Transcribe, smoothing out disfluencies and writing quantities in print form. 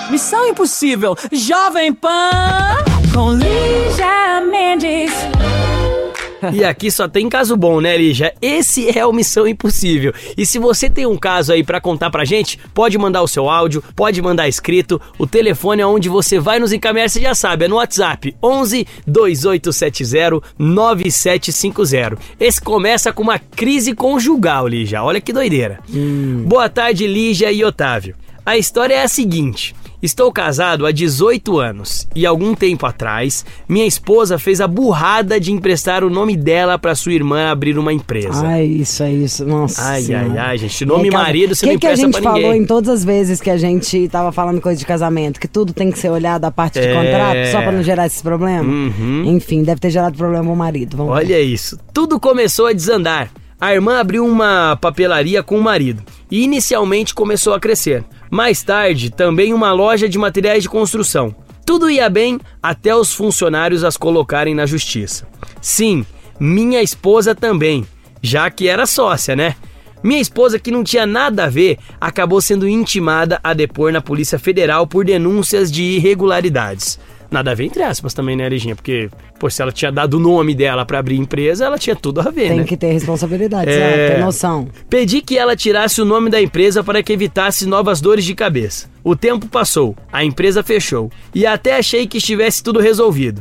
Missão Impossível, Jovem Pan, com Lígia Mendes. E aqui só tem caso bom, né, Lígia? Esse é o Missão Impossível. E se você tem um caso aí pra contar pra gente, pode mandar o seu áudio, pode mandar escrito. O telefone é onde você vai nos encaminhar, você já sabe, é no WhatsApp 11 2870 9750. Esse começa com uma crise conjugal, Lígia. Olha que doideira. Boa tarde, Lígia e Otávio. A história é a seguinte: estou casado há 18 anos e algum tempo atrás, minha esposa fez a burrada de emprestar o nome dela para sua irmã abrir uma empresa. Ai, isso, nossa. Ai, gente, nome marido você não empresta pra ninguém. Que a gente falou em todas as vezes que a gente tava falando coisa de casamento, que tudo tem que ser olhado a parte de contrato, só pra não gerar esses problemas? Enfim, deve ter gerado problema ao marido. Olha isso, tudo começou a desandar. A irmã abriu uma papelaria com o marido e inicialmente começou a crescer. Mais tarde, também uma loja de materiais de construção. Tudo ia bem até os funcionários as colocarem na justiça. Sim, minha esposa também, já que era sócia, né? Minha esposa, que não tinha nada a ver, acabou sendo intimada a depor na Polícia Federal por denúncias de irregularidades. Nada a ver entre aspas também, né, Liginha? Porque, pô, se ela tinha dado o nome dela pra abrir empresa, ela tinha tudo a ver, né? Tem que ter responsabilidade, ter noção. Pedi que ela tirasse o nome da empresa para que evitasse novas dores de cabeça. O tempo passou, a empresa fechou e até achei que estivesse tudo resolvido.